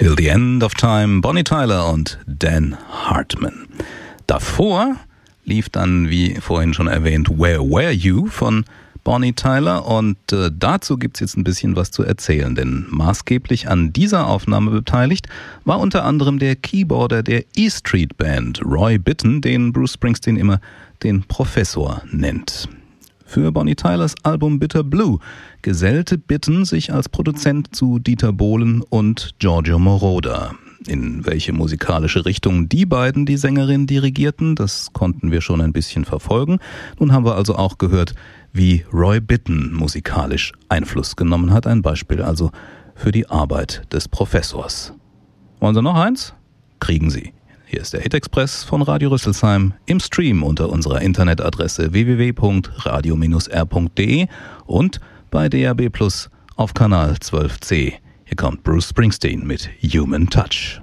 Till the End of Time, Bonnie Tyler und Dan Hartman. Davor lief dann, wie vorhin schon erwähnt, Where Were You von Bonnie Tyler und dazu gibt's jetzt ein bisschen was zu erzählen, denn maßgeblich an dieser Aufnahme beteiligt war unter anderem der Keyboarder der E Street Band, Roy Bittan, den Bruce Springsteen immer den Professor nennt. Für Bonnie Tylers Album Bitter Blue gesellte Bittan sich als Produzent zu Dieter Bohlen und Giorgio Moroder. In welche musikalische Richtung die beiden die Sängerin dirigierten, das konnten wir schon ein bisschen verfolgen. Nun haben wir also auch gehört, wie Roy Bittan musikalisch Einfluss genommen hat. Ein Beispiel also für die Arbeit des Professors. Wollen Sie noch eins? Kriegen Sie. Hier ist der Hit Express von Radio Rüsselsheim im Stream unter unserer Internetadresse www.radio-r.de und bei DAB+ auf Kanal 12C. Hier kommt Bruce Springsteen mit Human Touch.